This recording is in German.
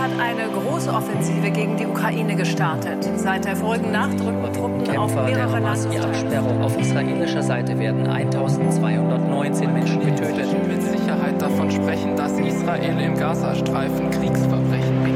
hat eine große Offensive gegen die Ukraine gestartet. Seit der vorigen Nacht rücken Truppen auf mehrere Die Absperrung auf israelischer Seite werden 1219 Menschen getötet. Mit Sicherheit davon sprechen, dass Israel im Gazastreifen Kriegs